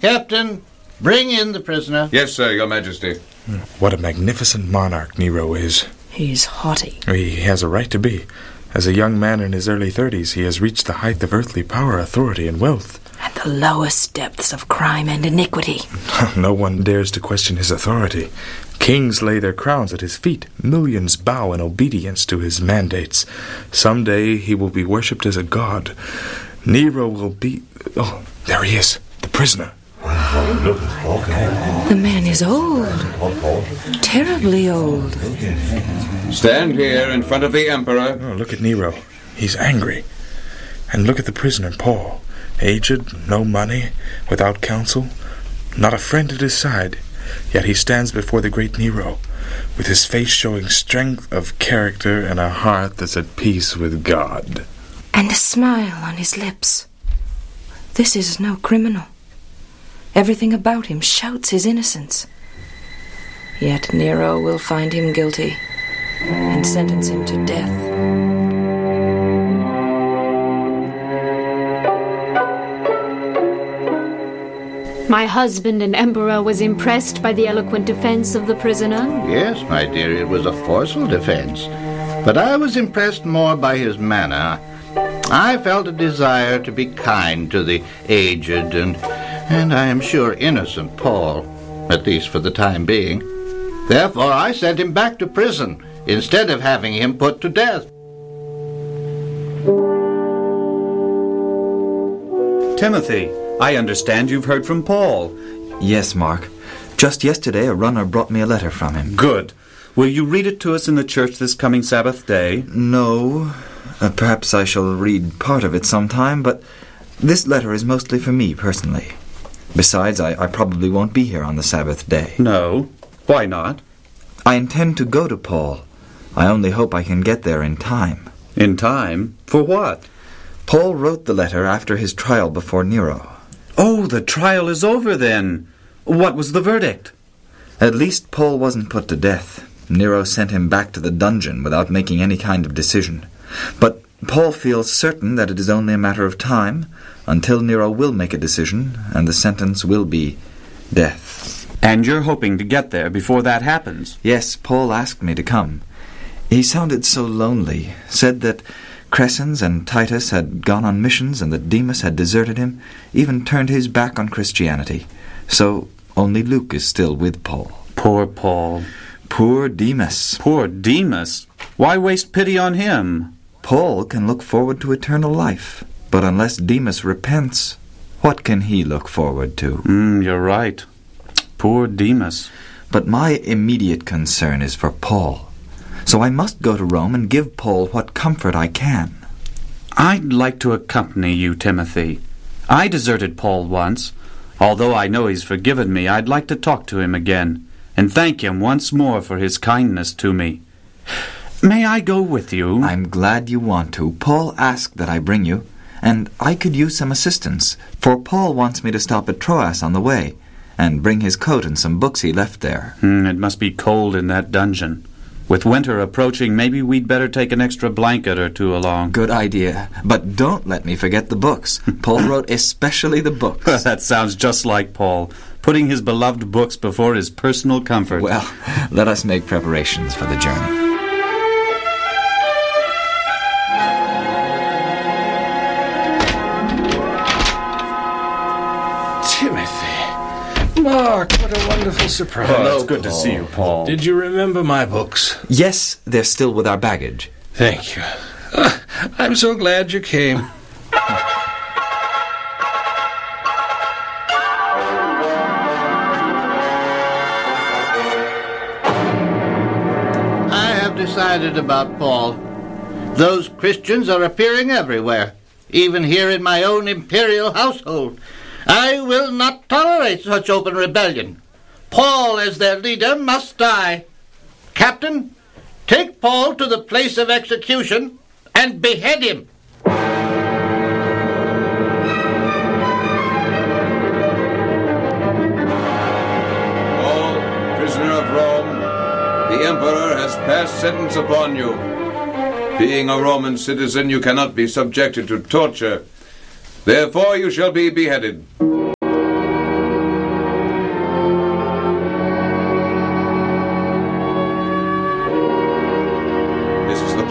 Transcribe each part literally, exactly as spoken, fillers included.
Captain, bring in the prisoner. Yes, sir, Your Majesty. What a magnificent monarch Nero is. He's haughty. He has a right to be. As a young man in his early thirties, he has reached the height of earthly power, authority, and wealth. And the lowest depths of crime and iniquity. No one dares to question his authority. Kings lay their crowns at his feet. Millions bow in obedience to his mandates. Someday he will be worshipped as a god. Nero will be... Oh, there he is, the prisoner. The man is old. Terribly old. Stand here in front of the Emperor. Oh, look at Nero. He's angry. And look at the prisoner, Paul. Aged, no money, without counsel, not a friend at his side. Yet he stands before the great Nero, with his face showing strength of character and a heart that's at peace with God. And a smile on his lips. This is no criminal. Everything about him shouts his innocence. Yet Nero will find him guilty and sentence him to death. My husband and Emperor was impressed by the eloquent defense of the prisoner. Yes, my dear, it was a forceful defense. But I was impressed more by his manner. I felt a desire to be kind to the aged and, and I am sure, innocent Paul, at least for the time being. Therefore, I sent him back to prison instead of having him put to death. Timothy, I understand you've heard from Paul. Yes, Mark. Just yesterday a runner brought me a letter from him. Good. Will you read it to us in the church this coming Sabbath day? No. Uh, perhaps I shall read part of it sometime, but this letter is mostly for me personally. Besides, I, I probably won't be here on the Sabbath day. No. Why not? I intend to go to Paul. I only hope I can get there in time. In time? For what? Paul wrote the letter after his trial before Nero. Oh, the trial is over then. What was the verdict? At least Paul wasn't put to death. Nero sent him back to the dungeon without making any kind of decision. But Paul feels certain that it is only a matter of time until Nero will make a decision, and the sentence will be death. And you're hoping to get there before that happens? Yes, Paul asked me to come. He sounded so lonely, said that Crescens and Titus had gone on missions and that Demas had deserted him, even turned his back on Christianity. So only Luke is still with Paul. Poor Paul. Poor Demas. Poor Demas? Why waste pity on him? Paul can look forward to eternal life, but unless Demas repents, what can he look forward to? Mm, you're right. Poor Demas. But my immediate concern is for Paul. So I must go to Rome and give Paul what comfort I can. I'd like to accompany you, Timothy. I deserted Paul once. Although I know he's forgiven me, I'd like to talk to him again and thank him once more for his kindness to me. May I go with you? I'm glad you want to. Paul asked that I bring you, and I could use some assistance, for Paul wants me to stop at Troas on the way and bring his coat and some books he left there. Mm, it must be cold in that dungeon. With winter approaching, maybe we'd better take an extra blanket or two along. Good idea. But don't let me forget the books. Paul wrote especially the books. That sounds just like Paul, putting his beloved books before his personal comfort. Well, let us make preparations for the journey. Mark, what a wonderful surprise. Oh, it's good to see you, Paul. Did you remember my books? Yes, they're still with our baggage. Thank you. Uh, I'm so glad you came. I have decided about Paul. Those Christians are appearing everywhere, even here in my own imperial household. I will not tolerate such open rebellion. Paul, as their leader, must die. Captain, take Paul to the place of execution and behead him. Paul, prisoner of Rome, the Emperor has passed sentence upon you. Being a Roman citizen, you cannot be subjected to torture. Therefore you shall be beheaded.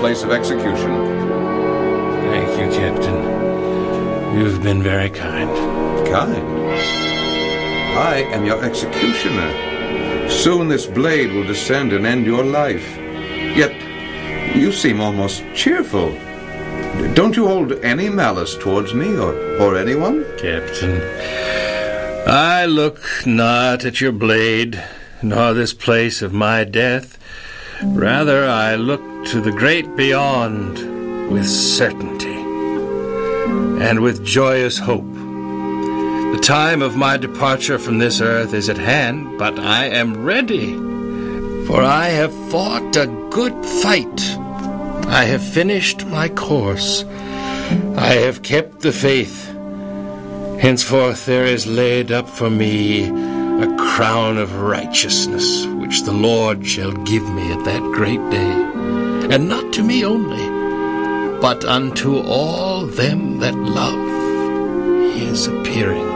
place of execution. Thank you, Captain. You've been very kind. Kind? I am your executioner. Soon this blade will descend and end your life. Yet, you seem almost cheerful. Don't you hold any malice towards me or, or anyone? Captain, I look not at your blade, nor this place of my death. Rather, I look to the great beyond with certainty and with joyous hope. The time of my departure from this earth is at hand, but I am ready, for I have fought a good fight. I have finished my course. I have kept the faith. Henceforth there is laid up for me a crown of righteousness, which the Lord shall give me at that great day, and not to me only, but unto all them that love his appearing.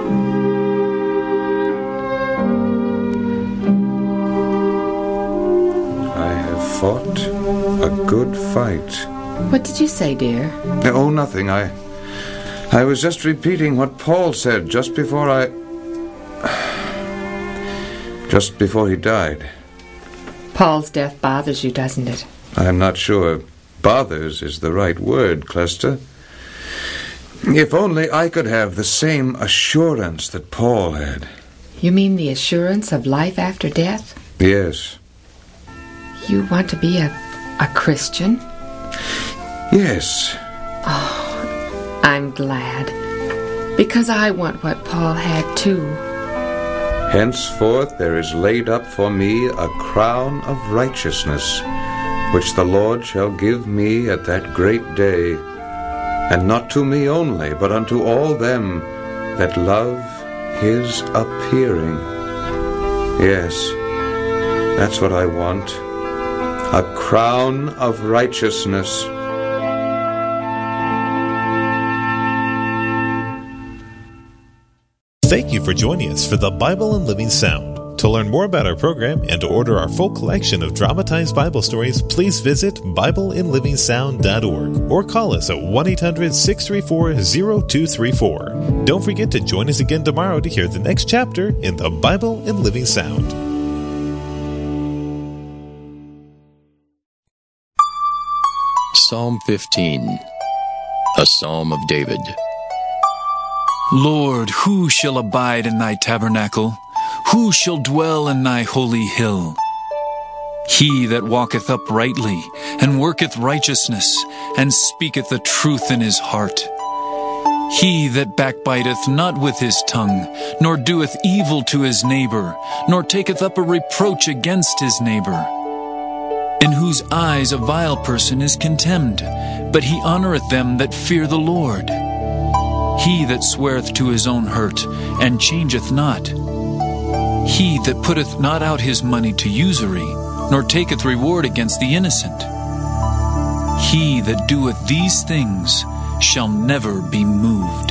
I have fought a good fight. What did you say, dear? Oh, nothing. I I was just repeating what Paul said just before I... just before he died. Paul's death bothers you, doesn't it? I'm not sure bothers is the right word, Clesta. If only I could have the same assurance that Paul had. You mean the assurance of life after death? Yes. You want to be a, a Christian? Yes. Oh, I'm glad. Because I want what Paul had, too. Henceforth there is laid up for me a crown of righteousness, which the Lord shall give me at that great day, and not to me only, but unto all them that love his appearing. Yes, that's what I want, a crown of righteousness. Thank you for joining us for the Bible in Living Sound. To learn more about our program and to order our full collection of dramatized Bible stories, please visit Bible in Living Sound dot org or call us at one eight hundred, six three four, zero two three four. Don't forget to join us again tomorrow to hear the next chapter in the Bible in Living Sound. Psalm fifteen, a Psalm of David. Lord, who shall abide in thy tabernacle? Who shall dwell in thy holy hill? He that walketh uprightly, and worketh righteousness, and speaketh the truth in his heart. He that backbiteth not with his tongue, nor doeth evil to his neighbor, nor taketh up a reproach against his neighbor. In whose eyes a vile person is contemned, but he honoureth them that fear the Lord. He that sweareth to his own hurt, and changeth not. He that putteth not out his money to usury, nor taketh reward against the innocent. He that doeth these things shall never be moved.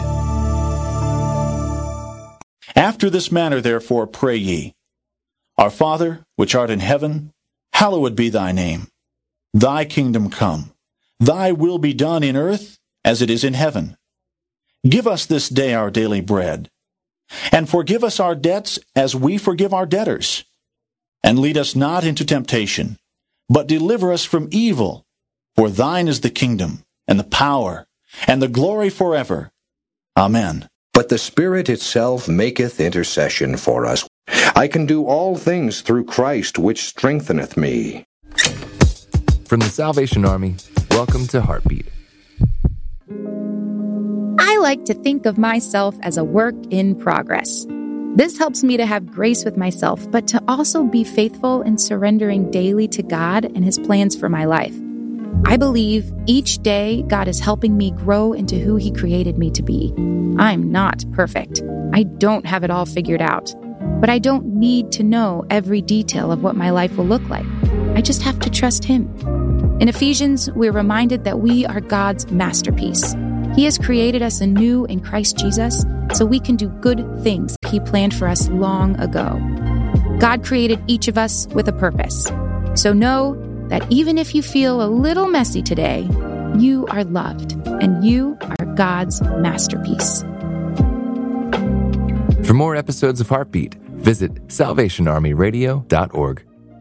After this manner therefore pray ye, Our Father, which art in heaven, hallowed be thy name. Thy kingdom come. Thy will be done in earth as it is in heaven. Give us this day our daily bread, and forgive us our debts as we forgive our debtors. And lead us not into temptation, but deliver us from evil. For thine is the kingdom, and the power, and the glory forever. Amen. But the Spirit itself maketh intercession for us. I can do all things through Christ, which strengtheneth me. From the Salvation Army, welcome to Heartbeat. I like to think of myself as a work in progress. This helps me to have grace with myself, but to also be faithful in surrendering daily to God and His plans for my life. I believe each day God is helping me grow into who He created me to be. I'm not perfect. I don't have it all figured out. But I don't need to know every detail of what my life will look like. I just have to trust Him. In Ephesians, we're reminded that we are God's masterpiece. He has created us anew in Christ Jesus so we can do good things He planned for us long ago. God created each of us with a purpose. So know that even if you feel a little messy today, you are loved and you are God's masterpiece. For more episodes of Heartbeat, visit salvation army radio dot org.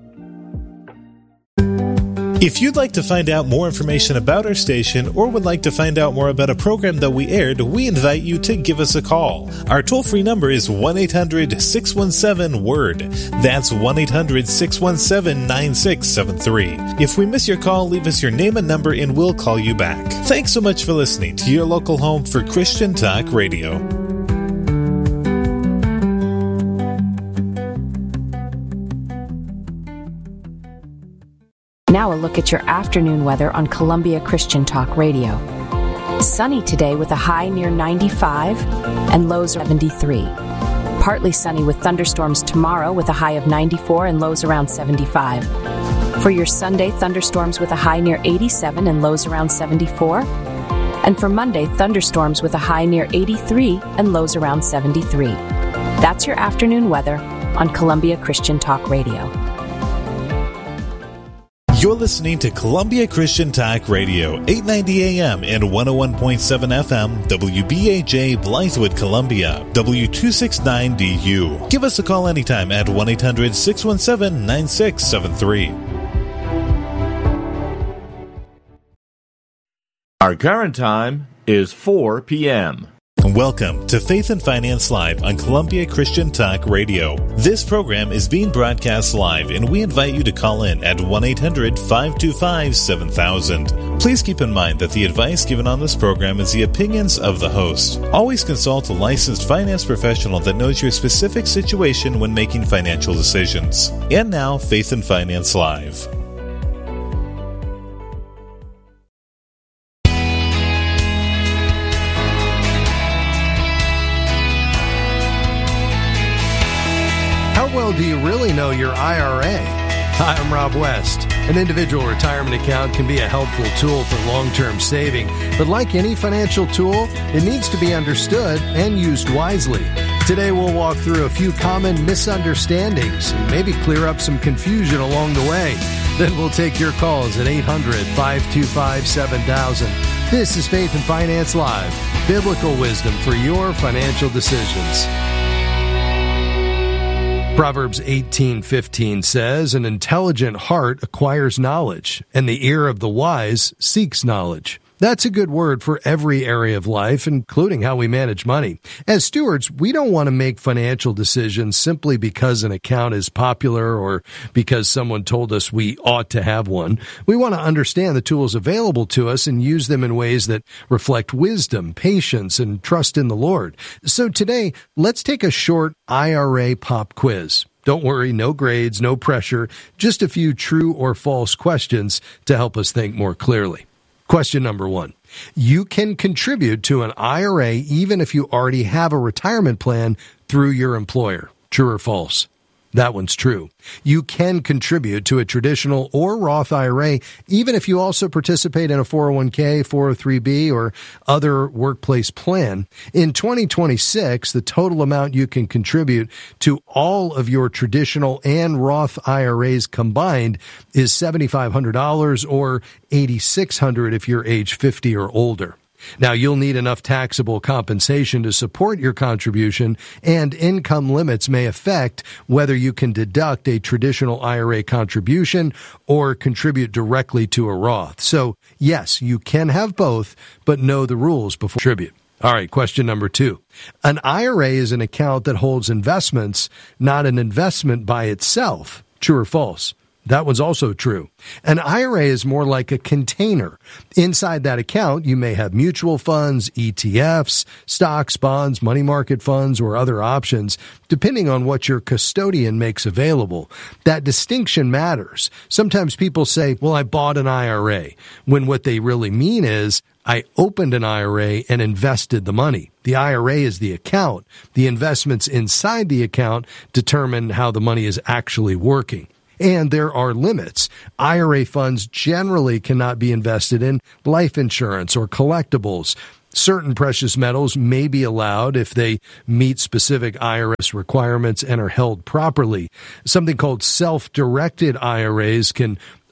If you'd like to find out more information about our station or would like to find out more about a program that we aired, we invite you to give us a call. Our toll-free number is one eight hundred six one seven word. That's one eight hundred six one seven nine six seven three. If we miss your call, leave us your name and number and we'll call you back. Thanks so much for listening to your local home for Christian Talk Radio. Now a look at your afternoon weather on Columbia Christian Talk Radio. Sunny today with a high near ninety-five and lows around seventy-three. Partly sunny with thunderstorms tomorrow with a high of ninety-four and lows around seventy-five. For your Sunday, thunderstorms with a high near eighty-seven and lows around seventy-four. And for Monday, thunderstorms with a high near eighty-three and lows around seventy-three. That's your afternoon weather on Columbia Christian Talk Radio. You're listening to Columbia Christian Talk Radio, eight ninety A M and one oh one point seven F M, W B A J, Blythewood, Columbia, W two sixty-nine D U. Give us a call anytime at one eight hundred six one seven nine six seven three. Our current time is four p.m. Welcome to Faith and Finance Live on Columbia Christian Talk Radio. This program is being broadcast live, and we invite you to call in at one eight hundred five two five seven thousand. Please keep in mind that the advice given on this program is the opinions of the host. Always consult a licensed finance professional that knows your specific situation when making financial decisions. And now, Faith and Finance Live. Well, do you really know your I R A? Hi, I'm Rob West. An individual retirement account can be a helpful tool for long-term saving, but like any financial tool, it needs to be understood and used wisely. Today, we'll walk through a few common misunderstandings and maybe clear up some confusion along the way. Then we'll take your calls at eight hundred five two five seven thousand. This is Faith and Finance Live, biblical wisdom for your financial decisions. Proverbs eighteen fifteen says, "An intelligent heart acquires knowledge, and the ear of the wise seeks knowledge." That's a good word for every area of life, including how we manage money. As stewards, we don't want to make financial decisions simply because an account is popular or because someone told us we ought to have one. We want to understand the tools available to us and use them in ways that reflect wisdom, patience, and trust in the Lord. So today, let's take a short I R A pop quiz. Don't worry, no grades, no pressure, just a few true or false questions to help us think more clearly. Question number one. You can contribute to an I R A even if you already have a retirement plan through your employer. True or false? That one's true. You can contribute to a traditional or Roth I R A even if you also participate in a four oh one k, four oh three b, or other workplace plan. In twenty twenty-six, the total amount you can contribute to all of your traditional and Roth I R As combined is seven thousand five hundred dollars or eight thousand six hundred dollars if you're age fifty or older. Now, you'll need enough taxable compensation to support your contribution, and income limits may affect whether you can deduct a traditional I R A contribution or contribute directly to a Roth. So, yes, you can have both, but know the rules before you contribute. All right, question number two. An I R A is an account that holds investments, not an investment by itself. True or false? That one's also true. An I R A is more like a container. Inside that account, you may have mutual funds, E T Fs, stocks, bonds, money market funds, or other options, depending on what your custodian makes available. That distinction matters. Sometimes people say, well, I bought an I R A, when what they really mean is, I opened an I R A and invested the money. The I R A is the account. The investments inside the account determine how the money is actually working. And there are limits. I R A funds generally cannot be invested in life insurance or collectibles. Certain precious metals may be allowed if they meet specific I R S requirements and are held properly. Something called self-directed I R As can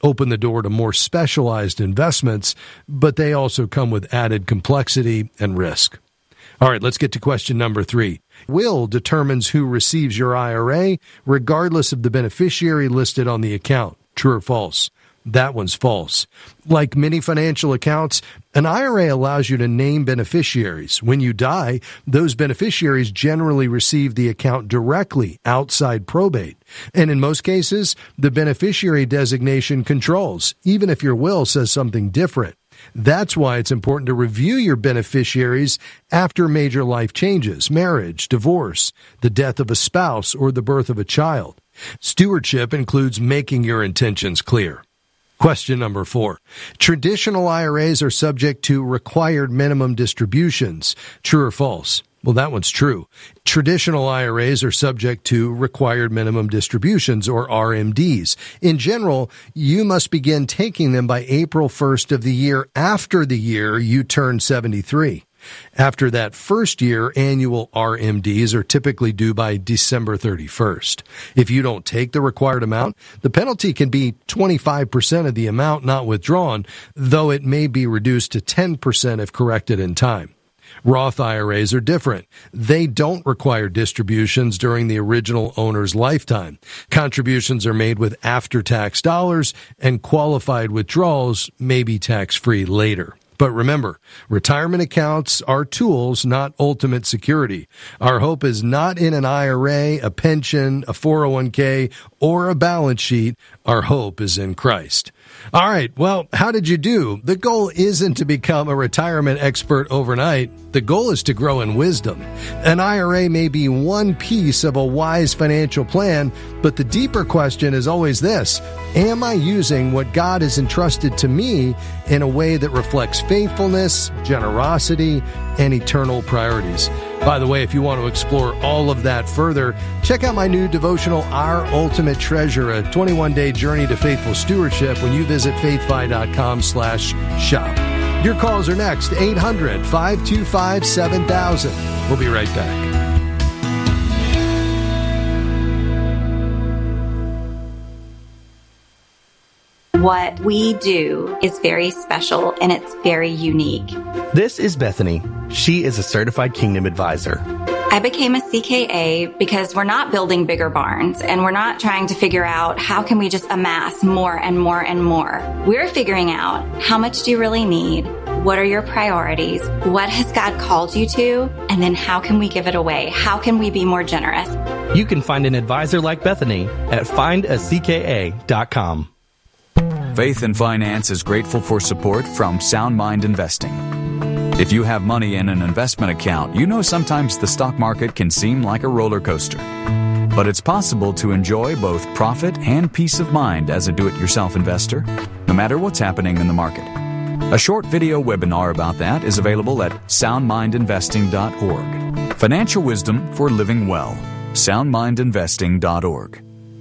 open the door to more specialized investments, but they also come with added complexity and risk. All right, let's get to question number three. Will determines who receives your I R A, regardless of the beneficiary listed on the account. True or false? That one's false. Like many financial accounts, an I R A allows you to name beneficiaries. When you die, those beneficiaries generally receive the account directly outside probate. And in most cases, the beneficiary designation controls, even if your will says something different. That's why it's important to review your beneficiaries after major life changes, marriage, divorce, the death of a spouse, or the birth of a child. Stewardship includes making your intentions clear. Question number four. Traditional I R As are subject to required minimum distributions. True or false? Well, that one's true. Traditional I R As are subject to required minimum distributions, or R M Ds. In general, you must begin taking them by April first of the year after the year you turn seventy-three. After that first year, annual R M Ds are typically due by December thirty-first. If you don't take the required amount, the penalty can be twenty-five percent of the amount not withdrawn, though it may be reduced to ten percent if corrected in time. Roth I R As are different. They don't require distributions during the original owner's lifetime. Contributions are made with after-tax dollars, and qualified withdrawals may be tax-free later. But remember, retirement accounts are tools, not ultimate security. Our hope is not in an I R A, a pension, a four oh one k, or a balance sheet. Our hope is in Christ. All right, well, how did you do? The goal isn't to become a retirement expert overnight. The goal is to grow in wisdom. An I R A may be one piece of a wise financial plan, but the deeper question is always this: am I using what God has entrusted to me in a way that reflects faithfulness, generosity, and eternal priorities? By the way, if you want to explore all of that further, check out my new devotional, Our Ultimate Treasure, a twenty-one day journey to faithful stewardship, when you visit faithfi.com slash shop. Your calls are next, eight hundred, five two five, seven thousand. We'll be right back. What we do is very special and it's very unique. This is Bethany. She is a certified Kingdom advisor. I became a C K A because we're not building bigger barns and we're not trying to figure out how can we just amass more and more and more. We're figuring out how much do you really need? What are your priorities? What has God called you to? And then how can we give it away? How can we be more generous? You can find an advisor like Bethany at find a c k a dot com. Faith and Finance is grateful for support from Sound Mind Investing. If you have money in an investment account, you know sometimes the stock market can seem like a roller coaster. But it's possible to enjoy both profit and peace of mind as a do-it-yourself investor, no matter what's happening in the market. A short video webinar about that is available at sound mind investing dot org. Financial wisdom for living well. sound mind investing dot org.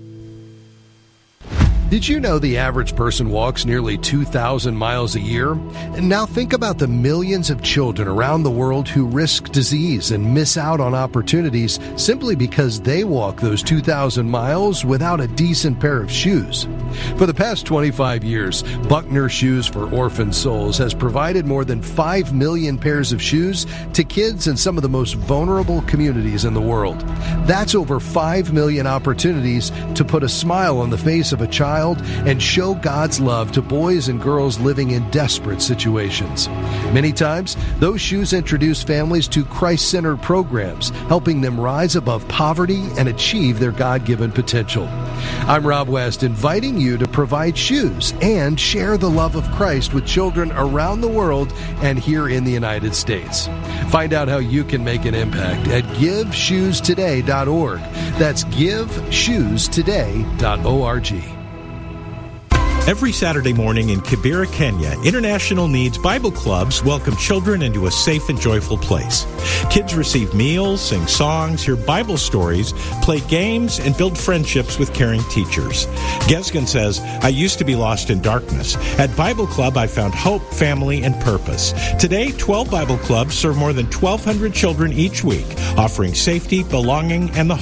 Did you know the average person walks nearly two thousand miles a year? And now think about the millions of children around the world who risk disease and miss out on opportunities simply because they walk those two thousand miles without a decent pair of shoes. For the past twenty-five years, Buckner Shoes for Orphan Souls has provided more than five million pairs of shoes to kids in some of the most vulnerable communities in the world. That's over five million opportunities to put a smile on the face of a child and show God's love to boys and girls living in desperate situations. Many times, those shoes introduce families to Christ-centered programs, helping them rise above poverty and achieve their God-given potential. I'm Rob West, inviting you to provide shoes and share the love of Christ with children around the world and here in the United States. Find out how you can make an impact at give shoes today dot org. That's give shoes today dot org. Every Saturday morning in Kibera, Kenya, International Needs Bible Clubs welcome children into a safe and joyful place. Kids receive meals, sing songs, hear Bible stories, play games, and build friendships with caring teachers. Gesgen says, I used to be lost in darkness. At Bible Club, I found hope, family, and purpose. Today, twelve Bible Clubs serve more than twelve hundred children each week, offering safety, belonging, and the